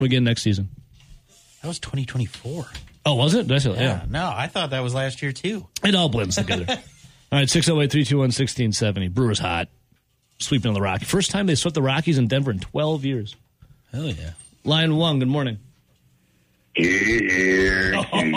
again next season. That was 2024. Oh, was it? Did I say that? Yeah. No, I thought that was last year, too. It all blends together. All right, 608-321-1670. Brewers hot. Sweeping the Rockies. First time they swept the Rockies in Denver in 12 years. Hell yeah. Line 1, good morning. Here,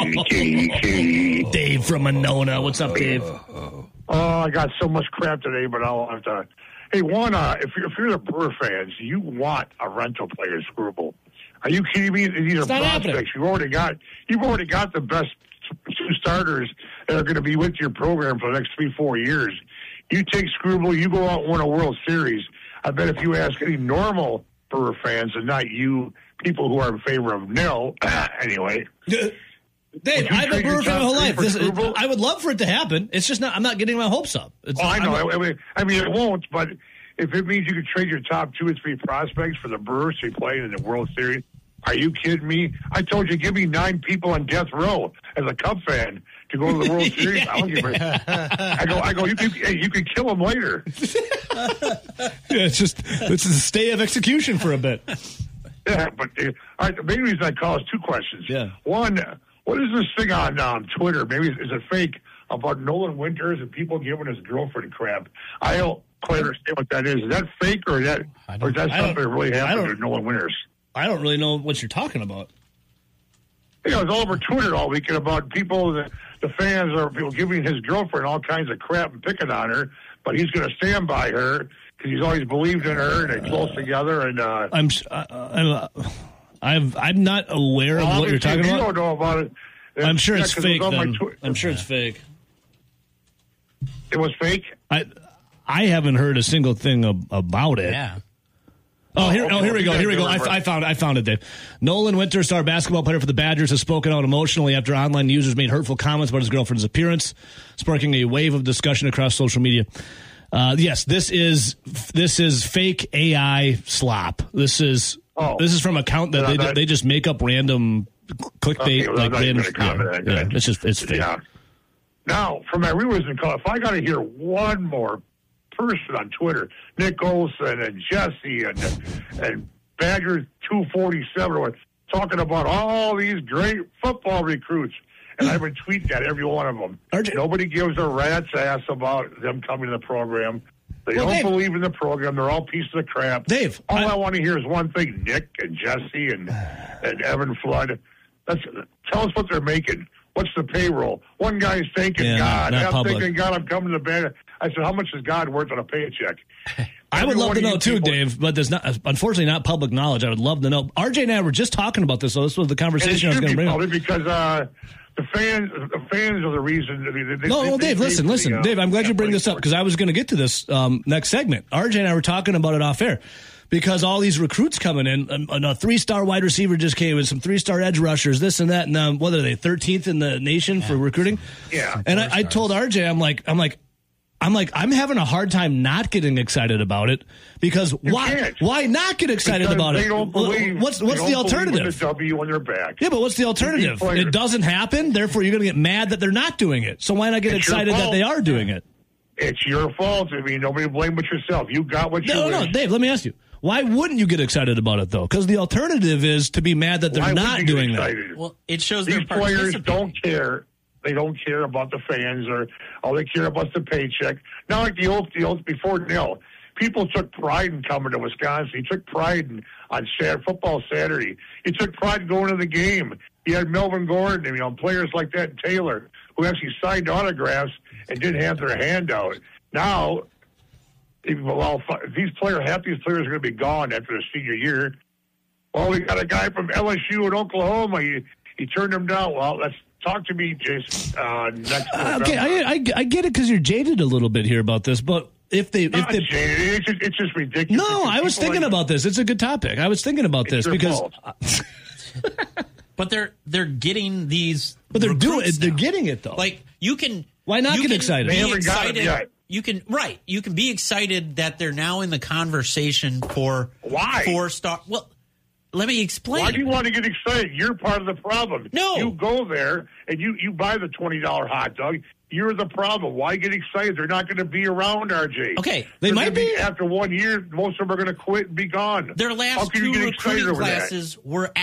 Dave from Monona. What's up, Dave? Oh, I got so much crap today, but I'll have to. Hey, if you're the Brewer fans, you want a rental player screwball. Are you kidding me? These are prospects. You've already got the best two starters that are going to be with your program for the next 3-4 years. You take Screwball, you go out and win a World Series. I bet if you ask any normal Brewer fans, and not you people who are in favor of nil, anyway. Dave, I've been a Brewer fan my whole life. I would love for it to happen. It's just not. I'm not getting my hopes up. I know. I mean, it won't. But if it means you could trade your top 2 or 3 prospects for the Brewers to be playing in the World Series, are you kidding me? I told you, give me 9 people on death row as a Cub fan to go to the World Series. I don't give a. I go. You can kill them later. It's a stay of execution for a bit. Yeah, but all right. The main reason I call is 2 questions. Yeah. One, what is this thing on Twitter? Maybe is it fake about Nolan Winters and people giving his girlfriend crap? I don't quite understand what that is. Is that fake or is that something that really happened to Nolan Winters? I don't really know what you're talking about. Yeah, it was all over Twitter all weekend about people, the fans are people giving his girlfriend all kinds of crap and picking on her, but he's going to stand by her because he's always believed in her and they're close together. And I'm not aware of what you're talking about. You don't know about it. I'm sure it's fake. I'm sure it's fake. It was fake? I haven't heard a single thing about it. Yeah. Here we go. I found it, Dave. Nolan Winters, star basketball player for the Badgers, has spoken out emotionally after online users made hurtful comments about his girlfriend's appearance, sparking a wave of discussion across social media. Yes, this is fake AI slop. This is from an account that they just make up random clickbait. It's fake. Yeah. Now, for my viewers in call, if I got to hear one more person on Twitter, Nick Olson and Jesse and Badger 247, talking about all these great football recruits, and I've been tweeting at every one of them. Nobody gives a rat's ass about them coming to the program. They don't believe in the program. They're all pieces of crap. Dave, all I want to hear is one thing: Nick and Jesse and Evan Flood. Tell us what they're making. What's the payroll? One guy's thanking God. I'm thanking God I'm coming to bed. I said, how much is God worth on a paycheck? I would love to know too, Dave, but there's unfortunately not public knowledge. I would love to know. RJ and I were just talking about this, so this was the conversation I was going to bring up. Because the fans are the reason. Dave, listen. Dave, I'm glad you bring this up because I was going to get to this next segment. RJ and I were talking about it off air. Because all these recruits coming in, and a 3-star wide receiver just came in, some 3-star edge rushers, this and that, and what are they, 13th in the nation for recruiting? Yeah. And I told RJ, I'm having a hard time not getting excited about it because why not get excited about it? Don't believe, what's the alternative? The W on their back. Yeah, but what's the alternative? It doesn't happen, therefore you're going to get mad that they're not doing it. So why not get excited that they are doing it? It's your fault. I mean, nobody blame but yourself. You got what you wish. No, Dave, let me ask you. Why wouldn't you get excited about it, though? Because the alternative is to be mad that they're not doing that. Well, it shows these players don't care. They don't care about the fans, or all they care about is the paycheck. Not like the old before Nil. People took pride in coming to Wisconsin. He took pride on football Saturday. He took pride in going to the game. He had Melvin Gordon and players like that, and Taylor, who actually signed autographs and didn't have their hand out. Now, half these players are going to be gone after their senior year. Well, we got a guy from LSU in Oklahoma. He turned him down. Well, let's talk to me, Jason. Next okay, I get it because you're jaded a little bit here about this, but it's just ridiculous. No, I was thinking about this. It's a good topic. I was thinking about this because. But they're getting these. But they're getting it though. Like you can. Why not get excited? They haven't got it yet. You can be excited that they're now in the conversation for 4-star. Well, let me explain. Why do you want to get excited? You're part of the problem. No, you go there and you buy the $20 hot dog. You're the problem. Why get excited? They're not going to be around, RJ. Okay. They might be. After 1 year, most of them are going to quit and be gone. Their last 2 recruiting classes were